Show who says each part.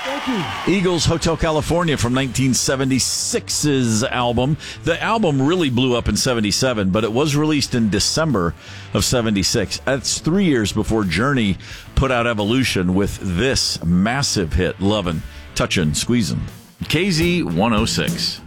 Speaker 1: Thank you.
Speaker 2: Eagles Hotel California from 1976's album. The album really blew up in 77, but it was released in December of 76. That's 3 years before Journey put out Evolution with this massive hit, Lovin', Touchin', Squeezin'. KZ 106.